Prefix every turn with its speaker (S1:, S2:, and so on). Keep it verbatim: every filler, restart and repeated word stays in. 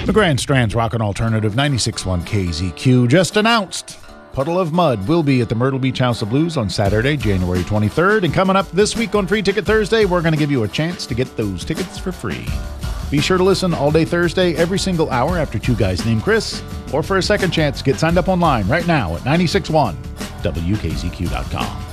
S1: The Grand Strand's Rockin' Alternative ninety-six point one K Z Q just announced Puddle of Mudd will be at the Myrtle Beach House of Blues on Saturday, January twenty-third. And coming up this week on Free Ticket Thursday, we're going to give you a chance to get those tickets for free. Be sure to listen all day Thursday, every single hour after Two Guys Named Chris. Or for a second chance, get signed up online right now at nine six one W K Z Q dot com.